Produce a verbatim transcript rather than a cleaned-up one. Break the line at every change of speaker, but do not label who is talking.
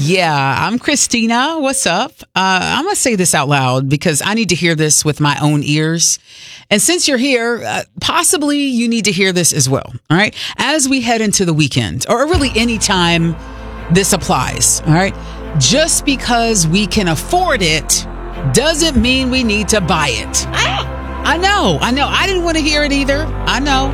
Yeah, I'm Christina. What's up? Uh, I'm going to say this out loud because I need to hear this with my own ears. And since you're here, uh, possibly you need to hear this as well. All right. As we head into the weekend, or really any time this applies. All right. Just because we can afford it doesn't mean we need to buy it. I know. I know. I didn't want to hear it either. I know.